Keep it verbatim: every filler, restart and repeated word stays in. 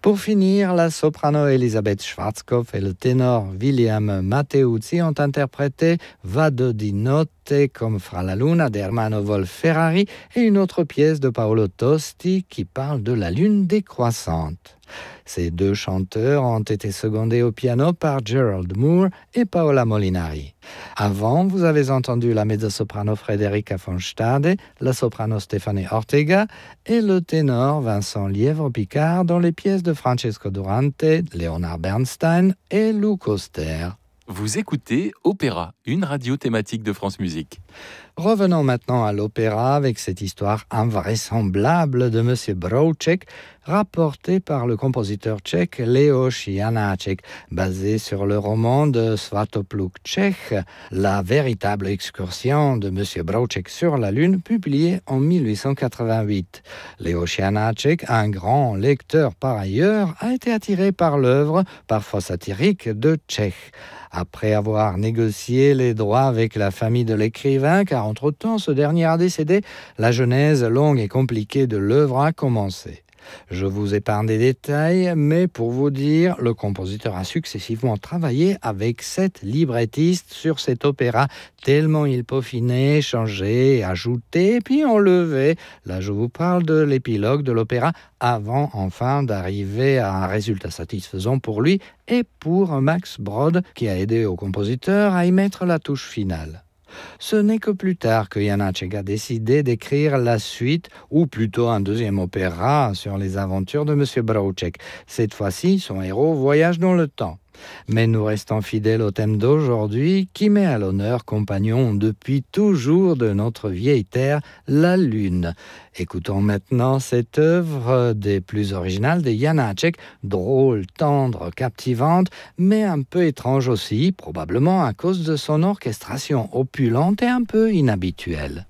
Pour finir, la soprano Elisabeth Schwarzkopf et le ténor William Matteuzzi ont interprété Vado di notte comme Fra la luna d'Ermanno Wolf-Ferrari et une autre pièce de Paolo Tosti qui parle de la lune décroissante. Ces deux chanteurs ont été secondés au piano par Gerald Moore et Paola Molinari. Avant, vous avez entendu la mezzo-soprano Frederica von Stade, la soprano Stefanie Ortega et le ténor Vincent Lièvre-Picard dans les pièces de Francesco Durante, Leonard Bernstein et Lou Koster. Vous écoutez Opéra, une radio thématique de France Musique. Revenons maintenant à l'opéra avec cette histoire invraisemblable de M. Brouček, rapportée par le compositeur tchèque Leoš Janáček, basée sur le roman de Svatopluk Čech, La véritable excursion de M. Brouček sur la Lune, publié en dix-huit cent quatre-vingt-huit. Leoš Janáček, un grand lecteur par ailleurs, a été attiré par l'œuvre, parfois satirique, de Čech. Après avoir négocié les droits avec la famille de l'écrivain, car entre-temps ce dernier a décédé, la genèse longue et compliquée de l'œuvre a commencé. Je vous épargne des détails, mais pour vous dire, le compositeur a successivement travaillé avec sept librettistes sur cet opéra, tellement il peaufinait, changeait, ajoutait, puis enlevait. Là, je vous parle de l'épilogue de l'opéra, avant enfin d'arriver à un résultat satisfaisant pour lui et pour Max Brod, qui a aidé au compositeur à y mettre la touche finale. Ce n'est que plus tard que Janáček a décidé d'écrire la suite, ou plutôt un deuxième opéra sur les aventures de M. Brouček. Cette fois-ci, son héros voyage dans le temps. Mais nous restons fidèles au thème d'aujourd'hui qui met à l'honneur, compagnon depuis toujours de notre vieille terre, la Lune. Écoutons maintenant cette œuvre des plus originales de Janáček, drôle, tendre, captivante, mais un peu étrange aussi, probablement à cause de son orchestration opulente et un peu inhabituelle.